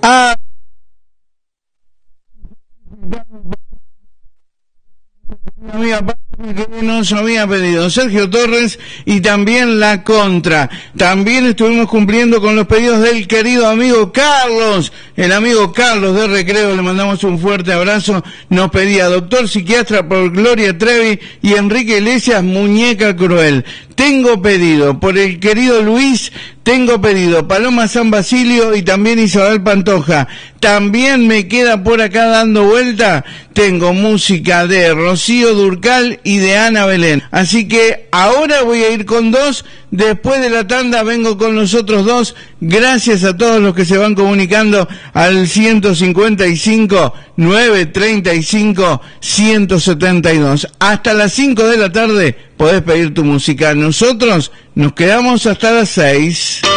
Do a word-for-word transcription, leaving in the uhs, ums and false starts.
Ah, que nos había pedido Sergio Torres y también La Contra. También estuvimos cumpliendo con los pedidos del querido amigo Carlos, el amigo Carlos de Recreo, le mandamos un fuerte abrazo. Nos pedía Doctor Psiquiatra por Gloria Trevi y Enrique Iglesias, Muñeca Cruel. Tengo pedido por el querido Luis, tengo pedido Paloma San Basilio y también Isabel Pantoja. También me queda por acá dando vuelta, tengo música de Rocío Durcal y de Ana Belén. Así que ahora voy a ir con dos, después de la tanda vengo con los otros dos. Gracias a todos los que se van comunicando al ciento cincuenta y cinco, novecientos treinta y cinco, ciento setenta y dos. Hasta las cinco de la tarde podés pedir tu música. Nosotros nos quedamos hasta las seis.